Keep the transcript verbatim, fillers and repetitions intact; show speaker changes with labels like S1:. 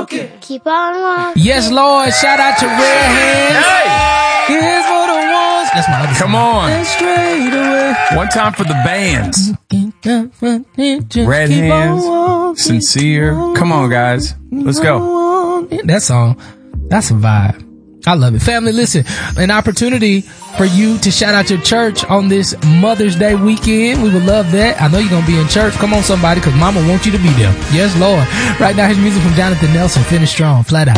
S1: walking.
S2: Keep on walking.
S3: Yes, Lord. Shout out to Red Hands.
S1: Hey!
S3: Here's for the ones. That's my other
S1: Come
S3: song.
S1: on.
S3: And straight away.
S1: One time for the bands.
S3: Just
S1: Red
S3: keep on
S1: Hands.
S3: walking.
S1: Sincere. Come on, guys. Let's go.
S3: That song, that's a vibe. I love it. Family, listen, an opportunity for you to shout out your church on this Mother's Day weekend. We would love that. I know you're going to be in church. Come on, somebody, because mama wants you to be there. Yes, Lord. Right now, here's music from Jonathan Nelson. Finish strong. Flat out.